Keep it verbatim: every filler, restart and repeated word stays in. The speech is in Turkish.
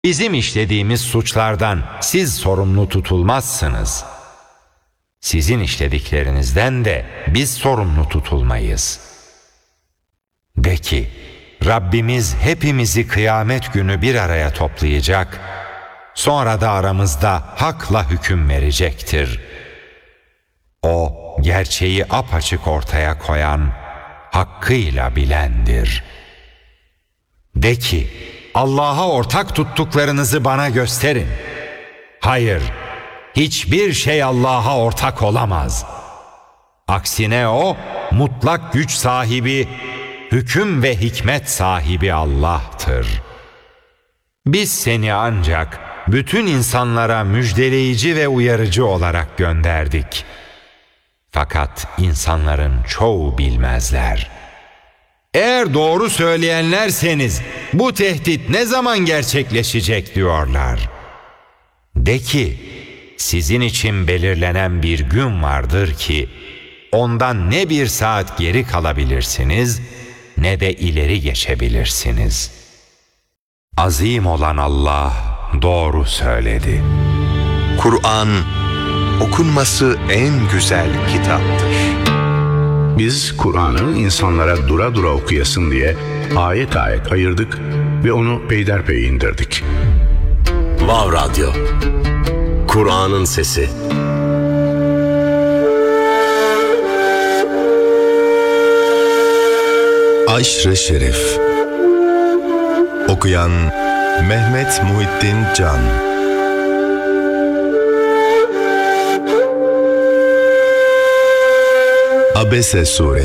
Bizim işlediğimiz suçlardan siz sorumlu tutulmazsınız. Sizin işlediklerinizden de biz sorumlu tutulmayız. De ki, Rabbimiz hepimizi kıyamet günü bir araya toplayacak, sonra da aramızda hakla hüküm verecektir. O, gerçeği apaçık ortaya koyan, hakkıyla bilendir. De ki, Allah'a ortak tuttuklarınızı bana gösterin. Hayır, hiçbir şey Allah'a ortak olamaz. Aksine O, mutlak güç sahibi, hüküm ve hikmet sahibi Allah'tır. Biz seni ancak bütün insanlara müjdeleyici ve uyarıcı olarak gönderdik. Fakat insanların çoğu bilmezler. Eğer doğru söyleyenlerseniz bu tehdit ne zaman gerçekleşecek diyorlar. De ki, sizin için belirlenen bir gün vardır ki ondan ne bir saat geri kalabilirsiniz ne de ileri geçebilirsiniz. Azim olan Allah doğru söyledi. Kur'an okunması en güzel kitaptır. Biz Kur'an'ı insanlara dura dura okuyasın diye ayet ayet ayırdık ve onu peyderpey indirdik. Vav Radyo, Kur'an'ın sesi. Aşr-ı Şerif. Okuyan Mehmet Muhittin Can. Abese Suresi.